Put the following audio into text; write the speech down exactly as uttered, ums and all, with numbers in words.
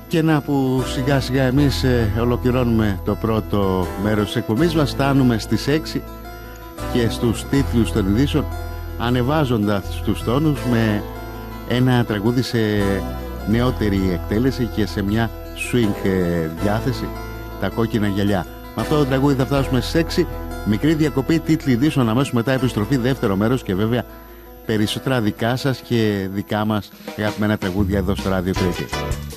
Και να που σιγά σιγά εμείς ε, ολοκληρώνουμε το πρώτο μέρος της εκπομπής μας. Φτάνουμε στις έξι και στους τίτλους των ειδήσεων, ανεβάζοντας τους τόνους με ένα τραγούδι σε νεότερη εκτέλεση και σε μια swing ε, διάθεση, τα κόκκινα γυαλιά. Με αυτό το τραγούδι θα φτάσουμε στις έξι. Μικρή διακοπή, τίτλοι ειδήσεων, αμέσως μετά επιστροφή, δεύτερο μέρος και βέβαια περισσότερα δικά σας και δικά μας αγαπημένα τραγούδια εδώ στο Ράδιο Κρήτη.